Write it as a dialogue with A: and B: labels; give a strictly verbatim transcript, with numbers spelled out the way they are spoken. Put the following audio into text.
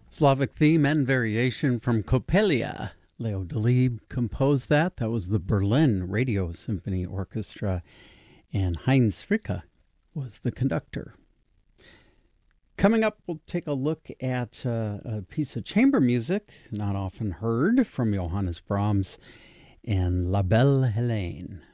A: Slavic theme and variation from Coppelia. Leo Delibes composed that. That was the Berlin Radio Symphony Orchestra, and Heinz Fricke was the conductor. Coming up, we'll take a look at uh, a piece of chamber music, not often heard, from Johannes Brahms and La Belle Hélène.